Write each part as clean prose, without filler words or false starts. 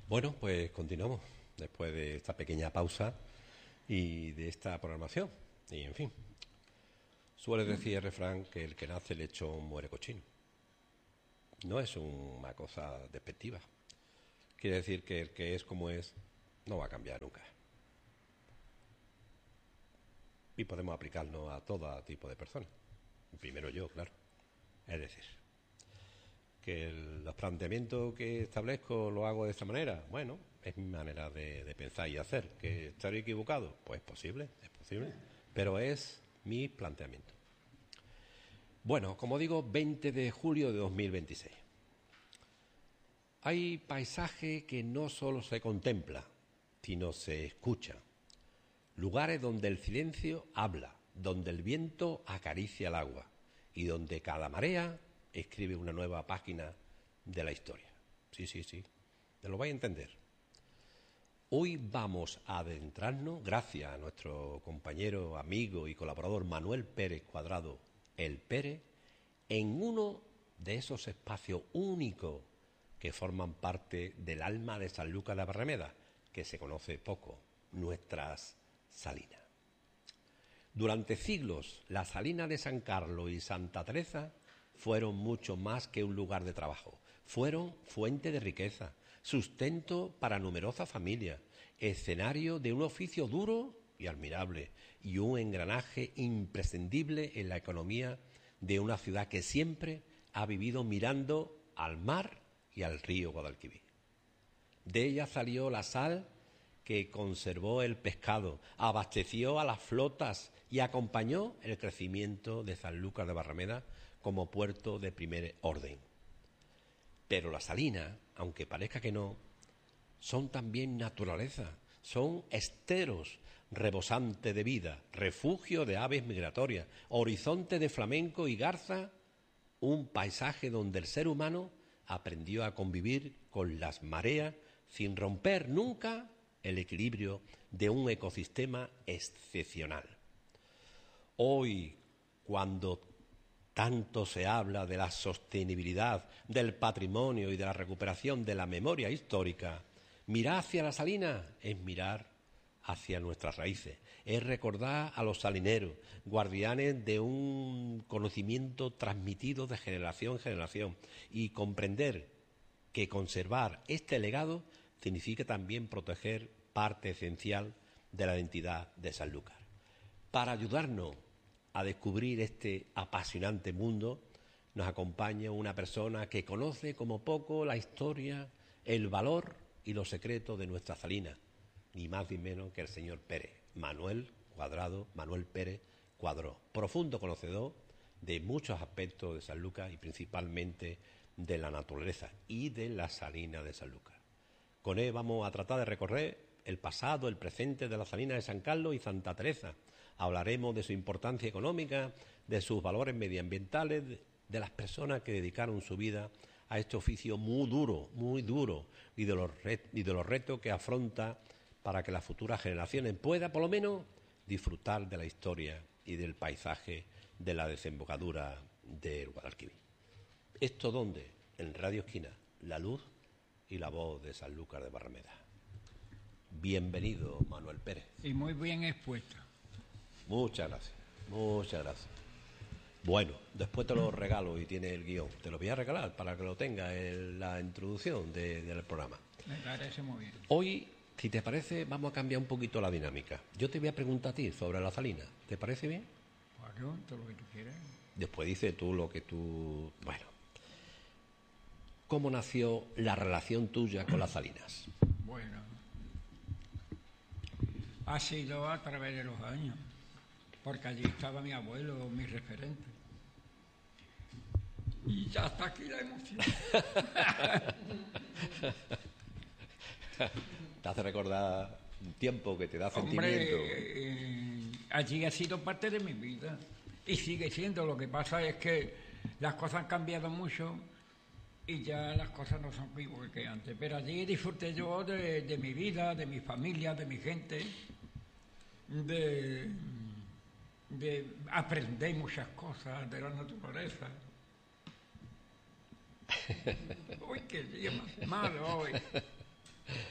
Bueno, pues continuamos después de esta pequeña pausa y de esta programación. Y en fin, suele decir el refrán que el que nace lechón muere cochino. No es una cosa despectiva. Quiere decir que el que es como es no va a cambiar nunca. Y podemos aplicarnos a todo tipo de personas. Primero yo, claro. Es decir, que los planteamientos que establezco lo hago de esta manera. Bueno, es mi manera de pensar y hacer. ¿Que estaré equivocado? Pues es posible. Pero es mi planteamiento. Bueno, como digo, 20 de julio de 2026. Hay paisaje que no solo se contempla, sino se escucha. Lugares donde el silencio habla, donde el viento acaricia el agua y donde cada marea escribe una nueva página de la historia. Sí, te lo vais a entender. Hoy vamos a adentrarnos, gracias a nuestro compañero, amigo y colaborador Manuel Pérez Cuadrado, el Pérez, en uno de esos espacios únicos que forman parte del alma de Sanlúcar de Barrameda, que se conoce poco, nuestras salinas. Durante siglos, las salinas de San Carlos y Santa Teresa fueron mucho más que un lugar de trabajo. Fueron fuente de riqueza, sustento para numerosas familias, escenario de un oficio duro y admirable y un engranaje imprescindible en la economía de una ciudad que siempre ha vivido mirando al mar y al río Guadalquivir. De ella salió la sal que conservó el pescado, abasteció a las flotas y acompañó el crecimiento de Sanlúcar de Barrameda como puerto de primer orden. Pero las salinas, aunque parezca que no, son también naturaleza, son esteros rebosantes de vida, refugio de aves migratorias, horizonte de flamenco y garza, un paisaje donde el ser humano aprendió a convivir con las mareas sin romper nunca el equilibrio de un ecosistema excepcional. Hoy, cuando tanto se habla de la sostenibilidad, del patrimonio y de la recuperación de la memoria histórica, mirar hacia la salina es mirar hacia nuestras raíces, es recordar a los salineros, guardianes de un conocimiento transmitido de generación en generación, y comprender que conservar este legado significa también proteger parte esencial de la identidad de Sanlúcar. Para ayudarnos a descubrir este apasionante mundo, nos acompaña una persona que conoce como poco la historia, el valor y los secretos de nuestra salina, ni más ni menos que el señor Pérez, Manuel Pérez Cuadró, profundo conocedor de muchos aspectos de Sanlúcar y principalmente de la naturaleza y de la salina de Sanlúcar. Con él vamos a tratar de recorrer el pasado, el presente de la salina de San Carlos y Santa Teresa. Hablaremos de su importancia económica, de sus valores medioambientales, de las personas que dedicaron su vida a este oficio muy duro, y de los retos que afronta para que las futuras generaciones puedan, por lo menos, disfrutar de la historia y del paisaje de la desembocadura del Guadalquivir. ¿Esto dónde? En Radio Esquina, la luz y la voz de Sanlúcar de Barrameda. Bienvenido, Manuel Pérez. Y muy bien expuesto. Muchas gracias. Bueno, después te lo regalo y tiene el guión. Te lo voy a regalar para que lo tengas en la introducción del programa. Me parece muy bien. Hoy, si te parece, vamos a cambiar un poquito la dinámica. Yo te voy a preguntar a ti sobre la salina. ¿Te parece bien? Bueno, todo lo que tú quieras. Después dices tú lo que tú... Bueno. ¿Cómo nació la relación tuya con las salinas? Bueno, ha sido a través de los años, porque allí estaba mi abuelo, mi referente. Y ya está aquí la emoción. Te hace recordar un tiempo que te da sentimiento. Allí ha sido parte de mi vida y sigue siendo. Lo que pasa es que las cosas han cambiado mucho y ya las cosas no son igual que antes. Pero allí disfruté yo de mi vida, de mi familia, de mi gente, de aprender muchas cosas de la naturaleza. Uy, qué día más malo hoy.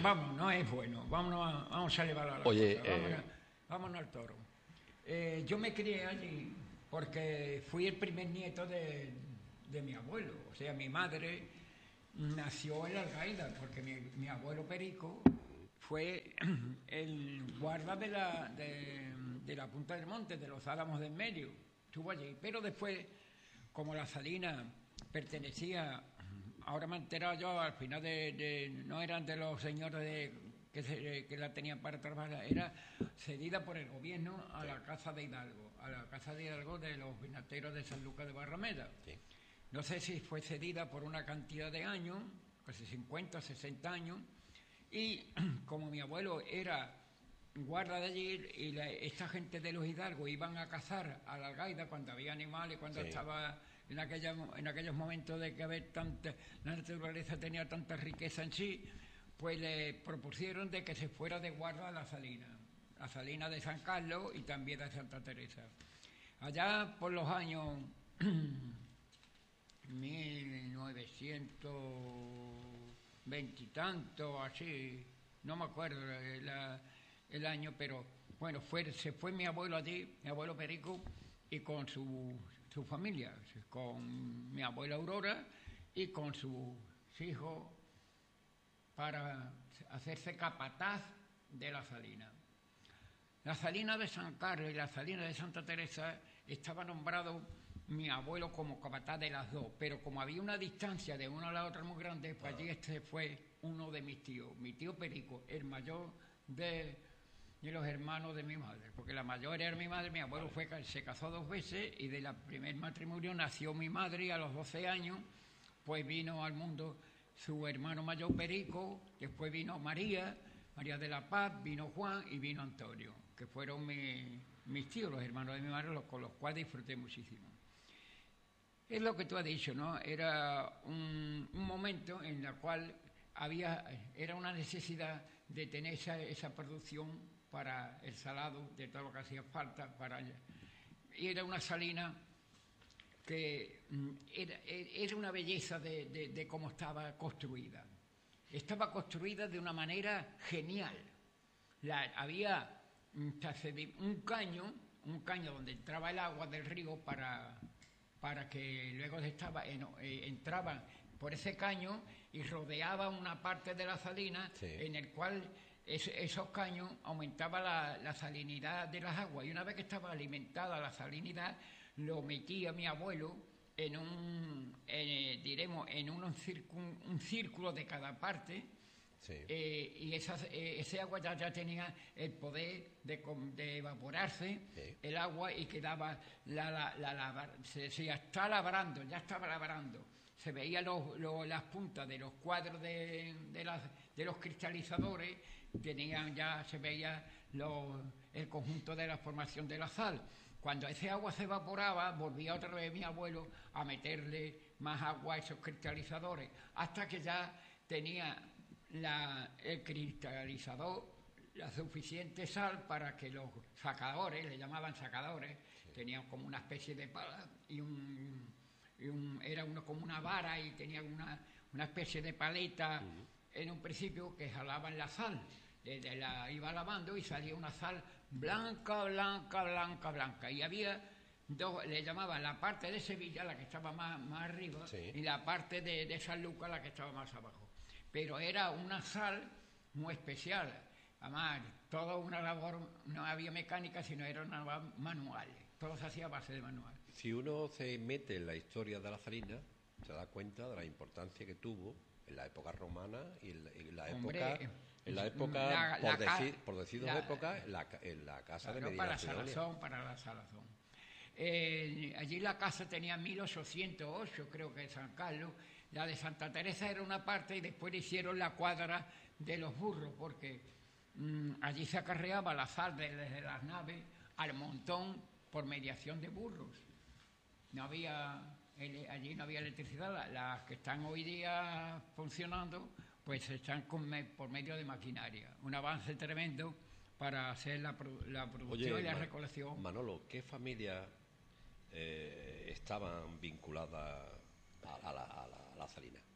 Pero vamos, no es bueno. Vamos a llevarlo a la Oye, cosa. Vámonos al toro. Yo me crié allí porque fui el primer nieto de mi abuelo. O sea, mi madre nació en la Algaida porque mi abuelo Perico fue el guarda de la Punta del Monte, de los Álamos del Medio. Estuvo allí. Pero después, como la Salina pertenecía, ahora me he enterado yo, al final no eran de los señores que la tenían para trabajar, era cedida por el gobierno a la Casa de Hidalgo, de los vinateros de San Lucas de Barrameda. Sí. No sé si fue cedida por una cantidad de años, casi 50, 60 años, y como mi abuelo era guarda de allí y esta gente de los Hidalgos iban a cazar a la Algaida cuando había animales, cuando estaba en aquellos momentos de que la naturaleza tenía tanta riqueza en sí, pues le propusieron de que se fuera de guarda a la Salina de San Carlos y también de Santa Teresa. Allá por los años 1920 y tanto, así, no me acuerdo el año, pero bueno, se fue mi abuelo allí, mi abuelo Perico, y con su familia, con mi abuela Aurora y con sus hijos, para hacerse capataz de la Salina. La Salina de San Carlos y la Salina de Santa Teresa estaba nombrado mi abuelo como capataz de las dos, pero como había una distancia de una a la otra muy grande, pues allí fue uno de mis tíos, mi tío Perico, el mayor de los hermanos de mi madre, porque la mayor era mi madre. Mi abuelo se casó 2 veces y de la primer matrimonio nació mi madre, y a los 12 años pues vino al mundo su hermano mayor Perico, después vino María de la Paz, vino Juan y vino Antonio, que fueron mis tíos, los hermanos de mi madre, con los cuales disfruté muchísimo. Es lo que tú has dicho, ¿no? Era un momento en el cual era una necesidad de tener esa producción para el salado de todo lo que hacía falta y era una salina que era una belleza de cómo estaba construida. Estaba construida de una manera genial. Había un caño donde entraba el agua del río para que luego entraban por ese caño y rodeaba una parte de la salina, en el cual esos caños aumentaban la salinidad de las aguas, y una vez que estaba alimentada la salinidad, lo metía mi abuelo en un círculo de cada parte. Sí. Y ese agua ya tenía el poder de evaporarse, sí, el agua, y quedaba ya estaba labrando. Se veían las puntas de los cuadros de los cristalizadores, se veía el conjunto de la formación de la sal. Cuando ese agua se evaporaba, volvía otra vez mi abuelo a meterle más agua a esos cristalizadores, hasta que ya tenía el cristalizador la suficiente sal para que los sacadores, le llamaban sacadores, sí, tenían como una especie de pala era como una vara, y tenían una especie de paleta, en un principio, que jalaban la sal, la iba lavando y salía una sal blanca, y había dos, le llamaban la parte de Sevilla, la que estaba más arriba, sí, y la parte de San Lucas, la que estaba más abajo. Pero era una sal muy especial. Además, toda una labor, no había mecánica, sino era una labor manual. Todo se hacía a base de manual. Si uno se mete en la historia de la salina, se da cuenta de la importancia que tuvo en la época romana y en la época, por decir dos épocas, en la casa de Medina Sidonia. Para la salazón. Allí la casa tenía 1808, creo que, en San Carlos. La de Santa Teresa era una parte, y después le hicieron la cuadra de los burros, porque allí se acarreaba la sal desde las naves al montón por mediación de burros. Allí no había electricidad. Las que están hoy día funcionando, pues están por medio de maquinaria. Un avance tremendo para hacer la producción y la recolección. Manolo, ¿qué familias estaban vinculadas a la salina?